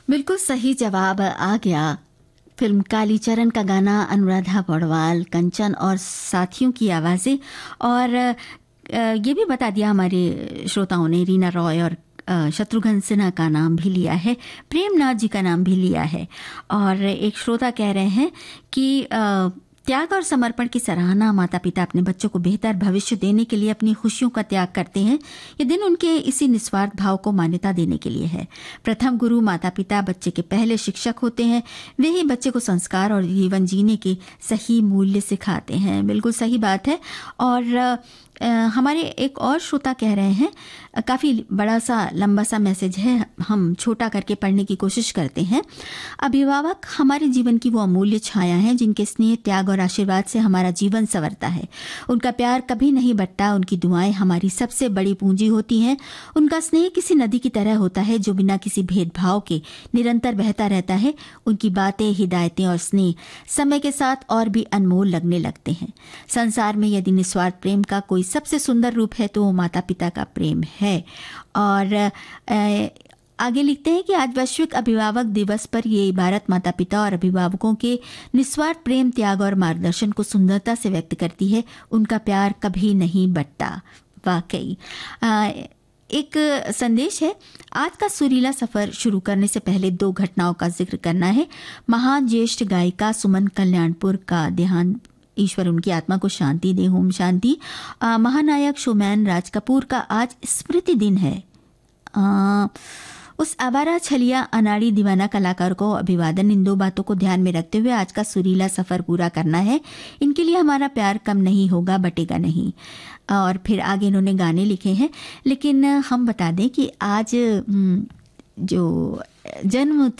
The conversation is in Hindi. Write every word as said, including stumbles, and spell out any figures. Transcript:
बिल्कुल सही जवाब आ गया। फिल्म कालीचरण का गाना अनुराधा पौडवाल, कंचन और साथियों की आवाज़ें। और ये भी बता दिया हमारे श्रोताओं ने, रीना रॉय और शत्रुघ्न सिन्हा का नाम भी लिया है, प्रेमनाथ जी का नाम भी लिया है। और एक श्रोता कह रहे हैं कि त्याग और समर्पण की सराहना, माता पिता अपने बच्चों को बेहतर भविष्य देने के लिए अपनी खुशियों का त्याग करते हैं। ये दिन उनके इसी निस्वार्थ भाव को मान्यता देने के लिए है। प्रथम गुरु माता पिता बच्चे के पहले शिक्षक होते हैं। वे ही बच्चे को संस्कार और जीवन जीने के सही मूल्य सिखाते हैं। बिल्कुल सही बात है। और आ, हमारे एक और श्रोता कह रहे हैं, काफ़ी बड़ा सा लंबा सा मैसेज है, हम छोटा करके पढ़ने की कोशिश करते हैं। अभिभावक हमारे जीवन की वो अमूल्य छाया है जिनके स्नेह, त्याग और आशीर्वाद से हमारा जीवन संवरता है। उनका प्यार कभी नहीं बटता, उनकी दुआएं हमारी सबसे बड़ी पूंजी होती हैं। उनका स्नेह किसी नदी की तरह होता है जो बिना किसी भेदभाव के निरंतर बहता रहता है। उनकी बातें, हिदायतें और स्नेह समय के साथ और भी अनमोल लगने लगते हैं। संसार में यदि निस्वार्थ प्रेम का कोई सबसे सुंदर रूप है तो वो माता पिता का प्रेम है। और आगे लिखते हैं कि आज वैश्विक अभिभावक दिवस पर ये इबारत माता पिता और अभिभावकों के निस्वार्थ प्रेम, त्याग और मार्गदर्शन को सुंदरता से व्यक्त करती है। उनका प्यार कभी नहीं बटता। वाकई एक संदेश है, आज का सुरीला सफर शुरू करने से पहले दो घटनाओं का जिक्र करना है। महान ज्येष्ठ गायिका सुमन कल्याणपुर का देहांत, ईश्वर उनकी आत्मा को शांति दे, ओम शांति। महानायक शोमैन राज कपूर का आज स्मृति दिन है। आ, उस आवारा, छलिया, अनाड़ी, दीवाना कलाकार को अभिवादन। इन दो बातों को ध्यान में रखते हुए आज का सुरीला सफर पूरा करना है। इनके लिए हमारा प्यार कम नहीं होगा, बटेगा नहीं। और फिर आगे इन्होंने गाने लिखे हैं, लेकिन हम बता दें कि आज जो जन्म